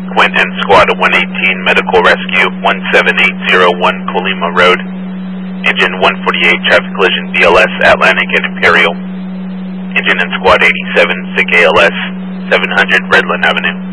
Quint and Squad 118, Medical Rescue 17801 Colima Road. Engine 148, traffic collision BLS, Atlantic and Imperial. Engine and Squad 87, SICK ALS, 700 Redland Avenue.